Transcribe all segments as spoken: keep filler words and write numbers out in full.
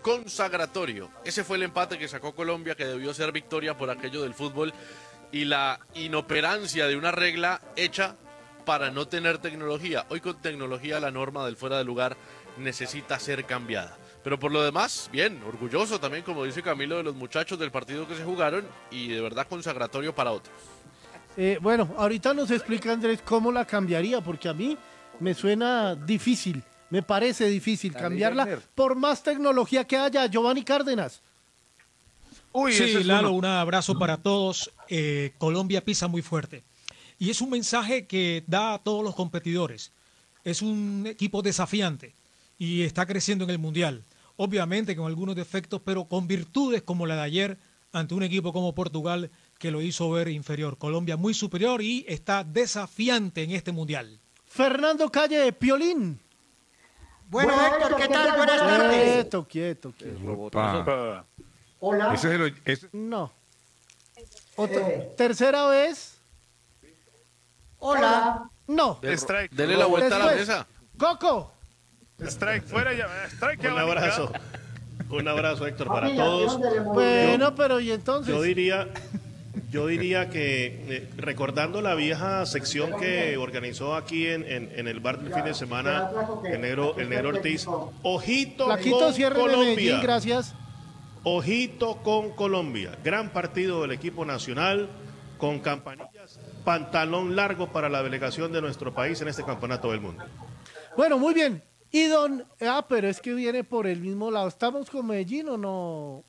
consagratorio. Ese fue el empate que sacó Colombia, que debió ser victoria por aquello del fútbol y la inoperancia de una regla hecha para no tener tecnología. Hoy con tecnología la norma del fuera de lugar necesita ser cambiada. Pero por lo demás, bien, orgulloso también, como dice Camilo, de los muchachos del partido que se jugaron y de verdad consagratorio para otros. Eh, bueno, ahorita nos explica Andrés cómo la cambiaría, porque a mí me suena difícil, me parece difícil Dale, cambiarla Werner. por más tecnología que haya. Giovanni Cárdenas. Uy, ese Sí, es Lalo, uno. un abrazo para todos. Eh, Colombia pisa muy fuerte. Y es un mensaje que da a todos los competidores. Es un equipo desafiante y está creciendo en el Mundial. Obviamente con algunos defectos, pero con virtudes como la de ayer ante un equipo como Portugal que lo hizo ver inferior. Colombia muy superior y está desafiante en este Mundial. Fernando Calle, Piolín. Bueno, Héctor, ¿qué tal? Buenas tardes. Quieto, quieto, quieto. Ah, Hola. Ese es el, ese- No. Otra- Tercera vez. Hola. No. De- Strike. Dele la vuelta a la Después. mesa. Coco. Strike, fuera ya. Strike ya Un va abrazo. Un abrazo, Héctor, para Familia, todos. ¿de dónde le moví? Bueno, pero ¿y entonces? Yo diría, yo diría que, eh, recordando la vieja sección que organizó aquí en, en, en el bar del fin de semana, el negro, el negro Ortiz, ojito Plaquito, con cierre de Medellín, Colombia. gracias. Ojito con Colombia. Gran partido del equipo nacional, con campanillas, pantalón largo para la delegación de nuestro país en este campeonato del mundo. Bueno, muy bien. Y don, ah, pero es que viene por el mismo lado. ¿Estamos con Medellín o no?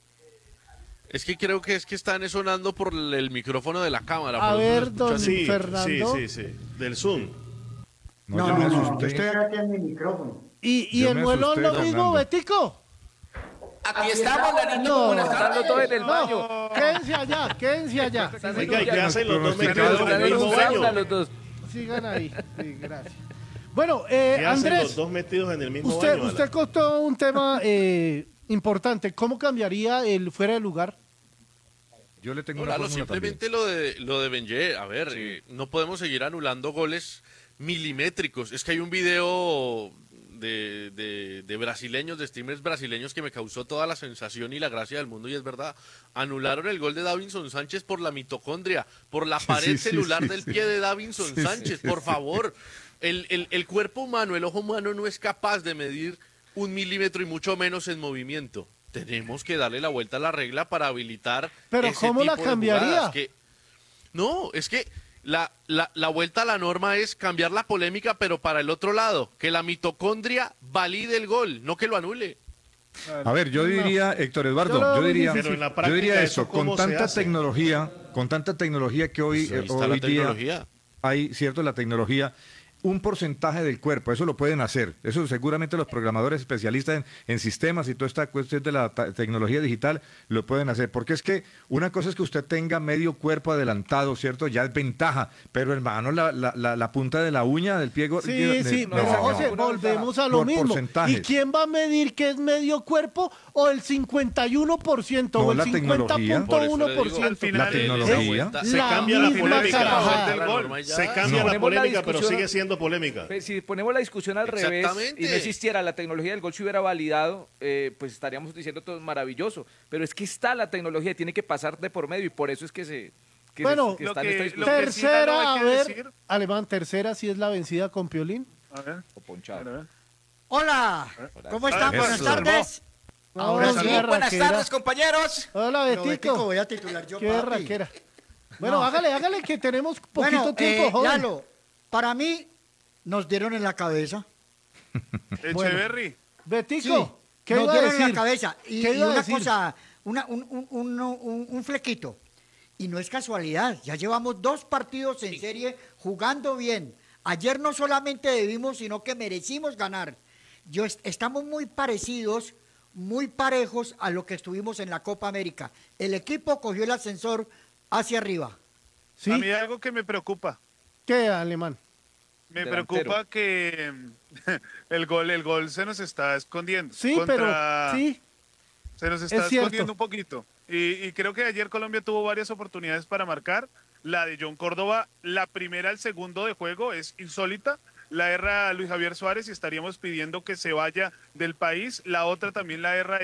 Es que creo que es que están sonando por el micrófono de la cámara. A por eso ver, lo escuchan. don Sí, Fernando. sí, sí, sí. Del Zoom. No, No, yo me no, no, asusté. yo estoy aquí en mi micrófono. ¿Y, y Yo el me muelón asusté, lo mismo, Fernando. Betico? Aquí estamos, Lanito. No. Buenas tardes. Hablando todo en el No, quédense allá, quédense allá. Oiga, ¿y qué hacen los dos pronosticados metidos en el Están en mismo un sauna baño? los dos. Sigan ahí. Sí, gracias. Bueno, eh, ¿Qué hacen los Andrés, dos metidos en el mismo usted, baño? usted costó un tema eh, importante. ¿Cómo cambiaría el fuera de lugar? Yo le tengo No, una Lalo, fórmula también. simplemente lo de lo de Benje, a ver, eh, no podemos seguir anulando goles milimétricos. Es que hay un video de, de, de brasileños, de streamers brasileños que me causó toda la sensación y la gracia del mundo, y es verdad, anularon el gol de Davinson Sánchez por la mitocondria, por la Sí, pared sí, sí, celular sí, del sí. pie de Davinson Sí, sí, Sánchez, sí, por sí. favor. El, el, el cuerpo humano, el ojo humano no es capaz de medir un milímetro y mucho menos en movimiento. Tenemos que darle la vuelta a la regla para habilitar. Pero ese ¿cómo la tipo de cambiaría? jugadas que- No, es que la, la, la vuelta a la norma es cambiar la polémica, pero para el otro lado, que la mitocondria valide el gol, no que lo anule. A ver, yo diría, Héctor Eduardo, Yo lo yo veo diría, difícil. Pero en la yo práctica, diría ¿eso eso, con cómo se tanta hace? tecnología, con tanta tecnología que hoy, Pues ahí eh, está la hoy día tecnología. hay, cierto, la tecnología, un porcentaje del cuerpo, eso lo pueden hacer. Eso seguramente los programadores especialistas en, en sistemas y toda esta cuestión de la ta- tecnología digital lo pueden hacer. Porque es que una cosa es que usted tenga medio cuerpo adelantado, ¿cierto? Ya es ventaja. Pero hermano, la, la, la, la punta de la uña del pie... go- Sí, de- sí, no, pero no. José, volvemos a lo Por mismo. porcentajes. ¿Y quién va a medir que es medio cuerpo o el cincuenta y uno por ciento No, o el la cincuenta tecnología. punto uno por Por eso le digo, al ciento? final La tecnología. vuelta- Se La cambia la misma polémica. carajada. del gol. norma ya. Se cambia No. la Ponemos la polémica, pero discusión- sigue siendo polémica. Pues, si ponemos la discusión al revés Exactamente. y no existiera la tecnología del gol se hubiera validado, eh, pues estaríamos diciendo todo maravilloso. Pero es que está la tecnología, tiene que pasar de por medio y por eso es que se que Bueno, se- que Lo está en que- esta lo discusión. que- sí, Lalo, Tercera, hay a que ver, decir- Alemán, tercera si es la vencida con Piolín. A ver, O ponchado. a ver, a ver. Hola. ¿Cómo están? Eso. Buenas tardes. Ahora sí, sí, buenas raquera. compañeros. Hola, Pero, Betico, Betico. voy a titular yo, Qué papi. raquera. Bueno, No. hágale, hágale, que tenemos poquito Bueno, tiempo, eh, joven. Lalo, para mí nos dieron en la cabeza. Echeverry. Betico, ¿qué nos iba a dieron decir? en la cabeza. Y, ¿Qué y iba a una decir? cosa, una, un, un, un, un- un flequito. Y no es casualidad, ya llevamos dos partidos en serie jugando bien. Ayer no solamente debimos, sino que merecimos ganar. Yo est- estamos muy parecidos, muy parejos a lo que estuvimos en la Copa América. El equipo cogió el ascensor hacia arriba. ¿Sí? A mí hay algo que me preocupa. ¿Qué, Alemán? Me Delantero. preocupa que mm, el gol, el gol se nos está escondiendo. Sí, Contra- pero sí, Se nos Es está cierto. escondiendo un poquito. Y, y creo que ayer Colombia tuvo varias oportunidades para marcar. La de John Córdoba, la primera al segundo de juego, es insólita. La erra Luis Javier Suárez y estaríamos pidiendo que se vaya del país. La otra también la erra